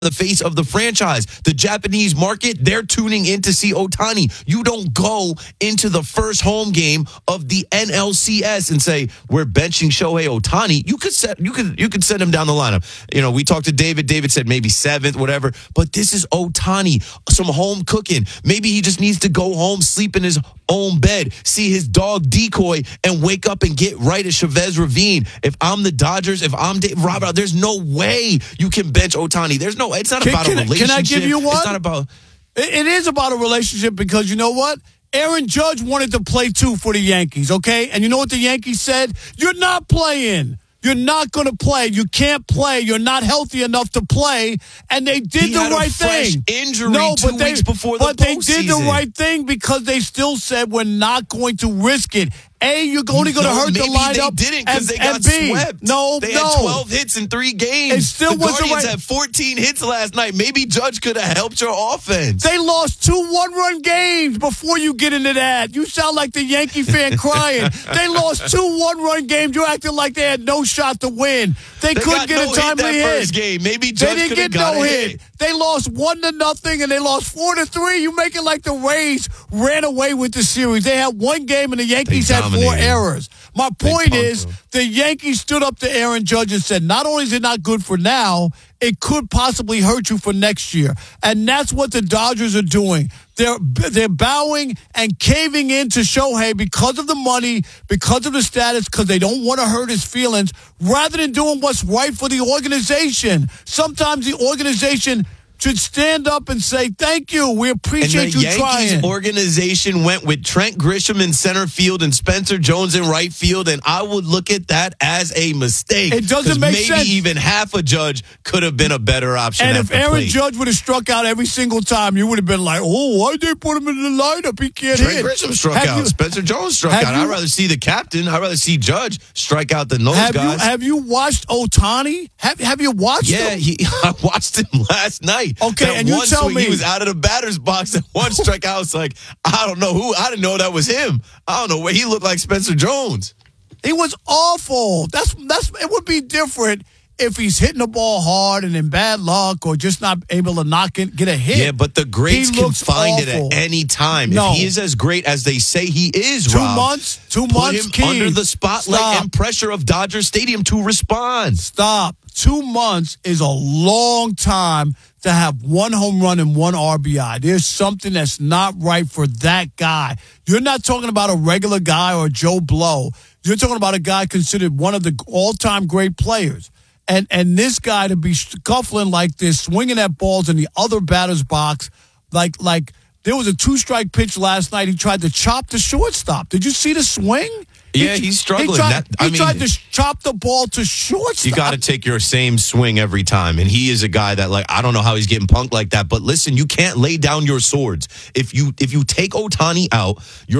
the face of the franchise. The Japanese market, they're tuning in to see Ohtani. You don't go into the first home game of the NLCS and say, we're benching Shohei Ohtani. You could send him down the lineup. You know, we talked to David. David said maybe 7th, whatever. But this is Ohtani, some home cooking. Maybe he just needs to go home, sleep in his own bed, see his dog Decoy, and wake up and get right at Chavez Ravine. If I'm the Dodgers, if I'm Dave Roberts, there's no way you can bench Ohtani. It's not about a relationship. Can I give you one? It's not about... It is about a relationship because you know what? Aaron Judge wanted to play too for the Yankees, okay? And you know what the Yankees said? You're not playing. You're not going to play. You can't play. You're not healthy enough to play. And they did the right thing. Injury 2 weeks before the postseason. But they did the right thing because they still said we're not going to risk it. A, you're only going to hurt the lineup. They didn't because they got B, swept. They had 12 hits in 3 games. It still the Guardians had 14 hits last night. Maybe Judge could have helped your offense. They lost 2 one-run games before you get into that. You sound like the Yankee fan crying. They lost 2 one-run games. You're acting like they had no shot to win. They couldn't get a timely hit. First game. Maybe Judge they didn't get no hit. They lost 1-0 and they lost 4-3. You make it like the Rays ran away with the series. They had 1 game and the Yankees had 4 errors. My point is, the Yankees stood up to Aaron Judge and said, not only is it not good for now, it could possibly hurt you for next year. And that's what the Dodgers are doing. They're bowing and caving in to Shohei because of the money, because of the status, because they don't want to hurt his feelings, rather than doing what's right for the organization. Sometimes the organization should stand up and say, thank you, we appreciate you trying. And the Yankees organization went with Trent Grisham in center field and Spencer Jones in right field, and I would look at that as a mistake. It doesn't make sense. Maybe even half a Judge could have been a better option. And if Aaron Judge would have struck out every single time, you would have been like, oh, why'd they put him in the lineup? He can't hit. Trent Grisham struck out. Spencer Jones struck out. I'd rather see the captain. I'd rather see Judge strike out than those guys. Have you watched Ohtani? Have you watched him? Yeah, I watched him last night. Okay, that and you tell me. He was out of the batter's box at one strike. I was like, I don't know who. I didn't know that was him. I don't know where he looked like Spencer Jones. He was awful. It would be different if he's hitting the ball hard and in bad luck or just not able to get a hit. Yeah, but the greats can find it at any time. No. If he is as great as they say he is, 2 Rob, months, put him key. under the spotlight and pressure of Dodger Stadium to respond. Stop. 2 months is a long time to have 1 home run and 1 RBI. There's something that's not right for that guy. You're not talking about a regular guy or Joe Blow. You're talking about a guy considered one of the all-time great players. And this guy to be scuffling like this, swinging at balls in the other batter's box, like there was a 2-strike pitch last night. He tried to chop the shortstop. Did you see the swing? Yeah, he's struggling. He tried to chop the ball to shortstop. You got to take your same swing every time, and he is a guy that, like, I don't know how he's getting punked like that. But listen, you can't lay down your swords. If you take Ohtani out,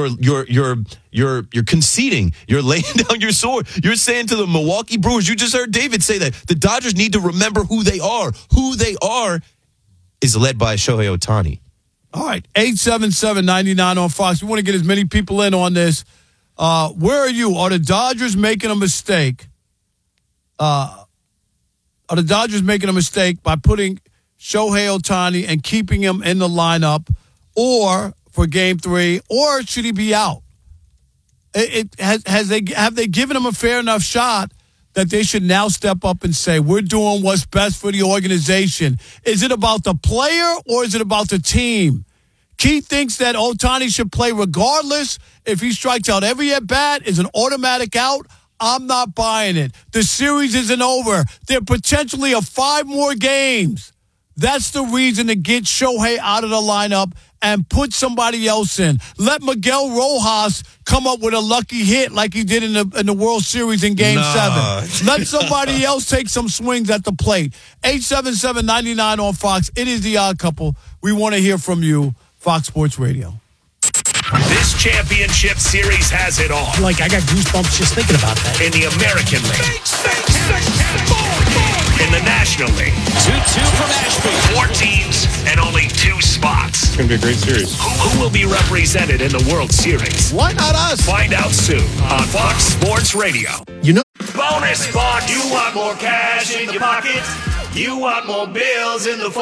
you're conceding. You're laying down your sword. You're saying to the Milwaukee Brewers, you just heard David say that the Dodgers need to remember who they are. Who they are is led by Shohei Ohtani. All right, 877-99 on Fox. We want to get as many people in on this. Where are you? Are the Dodgers making a mistake? Are the Dodgers making a mistake by putting Shohei Ohtani and keeping him in the lineup, or for Game 3, or should he be out? Have they given him a fair enough shot that they should now step up and say, we're doing what's best for the organization? Is it about the player or is it about the team? Keith thinks that Ohtani should play regardless. If he strikes out every at-bat, is an automatic out. I'm not buying it. The series isn't over. There potentially are 5 more games. That's the reason to get Shohei out of the lineup and put somebody else in. Let Miguel Rojas come up with a lucky hit like he did in the World Series in Game 7. Let somebody else take some swings at the plate. 877-99 on Fox. It is The Odd Couple. We want to hear from you. Fox Sports Radio. This championship series has it all. I got goosebumps just thinking about that. In the American League. In the National League. 2-2 from Ashby. 4 teams and only 2 spots. It's going to be a great series. Who will be represented in the World Series? Why not us? Find out soon on Fox Sports Radio. You know. Bonus spot. You want more cash in your pocket? You want more bills in the